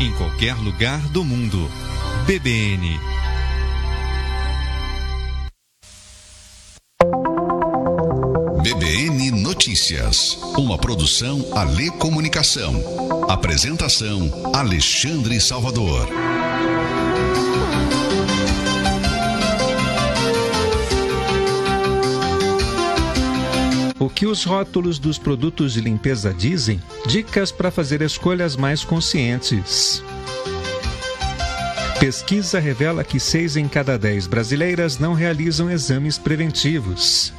em qualquer lugar do mundo. BBN. BBN Notícias, uma produção Alê Comunicação. Apresentação Alexandre Salvador. O que os rótulos dos produtos de limpeza dizem? Dicas para fazer escolhas mais conscientes. Pesquisa revela que 6 em cada 10 brasileiras não realizam exames preventivos.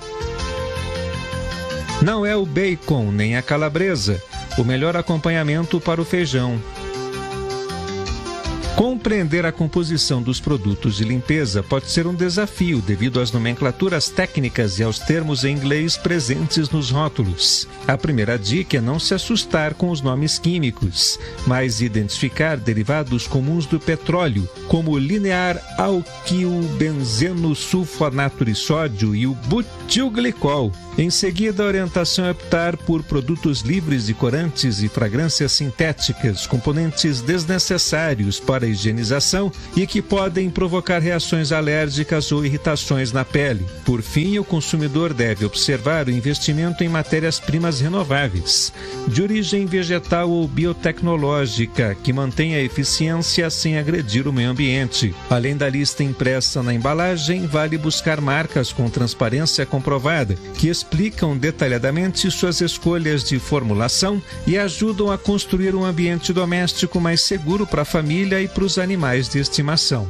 Não é o bacon nem a calabresa o melhor acompanhamento para o feijão. Compreender a composição dos produtos de limpeza pode ser um desafio devido às nomenclaturas técnicas e aos termos em inglês presentes nos rótulos. A primeira dica é não se assustar com os nomes químicos, mas identificar derivados comuns do petróleo, como o linear alquilbenzeno sulfonato de sódio e o butilglicol. Em seguida, a orientação é optar por produtos livres de corantes e fragrâncias sintéticas, componentes desnecessários para a higienização e que podem provocar reações alérgicas ou irritações na pele. Por fim, o consumidor deve observar o investimento em matérias-primas renováveis, de origem vegetal ou biotecnológica, que mantém a eficiência sem agredir o meio ambiente. Além da lista impressa na embalagem, vale buscar marcas com transparência comprovada, que explicam detalhadamente suas escolhas de formulação e ajudam a construir um ambiente doméstico mais seguro para a família e para os animais de estimação.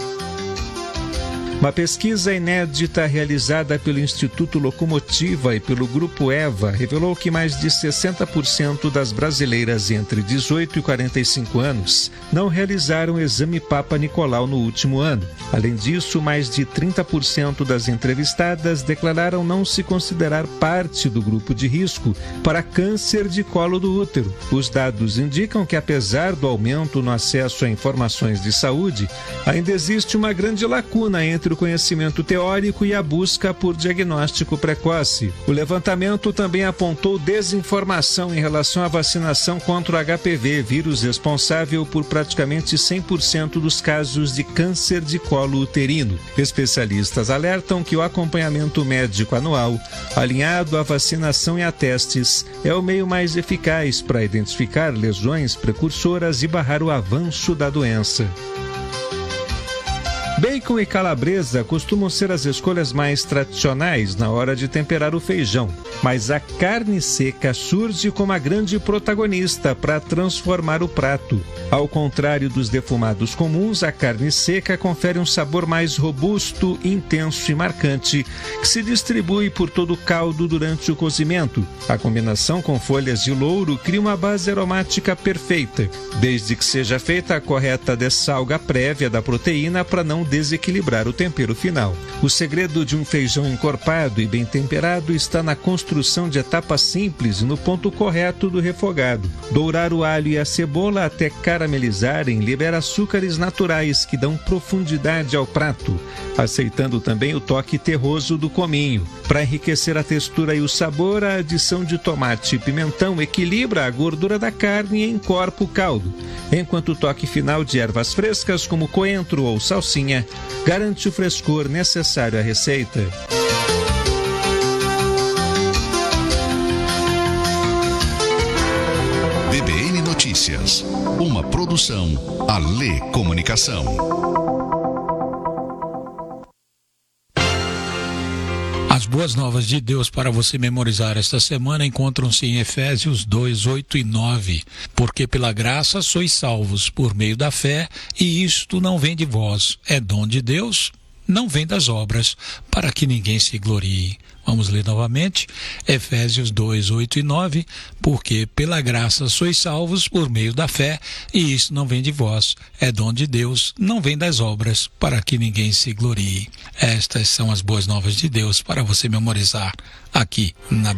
Uma pesquisa inédita realizada pelo Instituto Locomotiva e pelo Grupo EVA revelou que mais de 60% das brasileiras entre 18 e 45 anos não realizaram o exame Papa Nicolau no último ano. Além disso, mais de 30% das entrevistadas declararam não se considerar parte do grupo de risco para câncer de colo do útero. Os dados indicam que, apesar do aumento no acesso a informações de saúde, ainda existe uma grande lacuna entre o conhecimento teórico e a busca por diagnóstico precoce. O levantamento também apontou desinformação em relação à vacinação contra o HPV, vírus responsável por praticamente 100% dos casos de câncer de colo uterino. Especialistas alertam que o acompanhamento médico anual, alinhado à vacinação e a testes, é o meio mais eficaz para identificar lesões precursoras e barrar o avanço da doença. Bacon e calabresa costumam ser as escolhas mais tradicionais na hora de temperar o feijão, mas a carne seca surge como a grande protagonista para transformar o prato. Ao contrário dos defumados comuns, a carne seca confere um sabor mais robusto, intenso e marcante, que se distribui por todo o caldo durante o cozimento. A combinação com folhas de louro cria uma base aromática perfeita, desde que seja feita a correta dessalga prévia da proteína para não desequilibrar o tempero final. O segredo de um feijão encorpado e bem temperado está na construção de etapas simples e no ponto correto do refogado. Dourar o alho e a cebola até caramelizarem libera açúcares naturais que dão profundidade ao prato, aceitando também o toque terroso do cominho. Para enriquecer a textura e o sabor, a adição de tomate e pimentão equilibra a gordura da carne e encorpa o caldo, enquanto o toque final de ervas frescas como coentro ou salsinha garante o frescor necessário à receita. BBN Notícias, uma produção Alê Comunicação. As boas novas de Deus para você memorizar esta semana encontram-se em Efésios 2, 8 e 9. Porque pela graça sois salvos por meio da fé, e isto não vem de vós, é dom de Deus, não vem das obras, para que ninguém se glorie. Vamos ler novamente, Efésios 2, 8 e 9, porque pela graça sois salvos por meio da fé, e isso não vem de vós, é dom de Deus, não vem das obras, para que ninguém se glorie. Estas são as boas novas de Deus para você memorizar aqui na